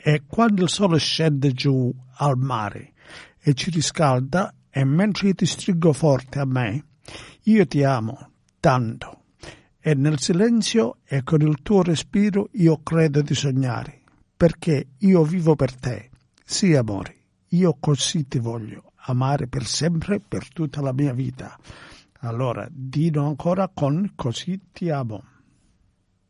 E quando il sole scende giù al mare e ci riscalda, e mentre io ti stringo forte a me, io ti amo tanto. E nel silenzio e con il tuo respiro io credo di sognare, perché io vivo per te. Sì, amore, io così ti voglio amare per sempre, per tutta la mia vita. Allora, dillo ancora con così ti amo.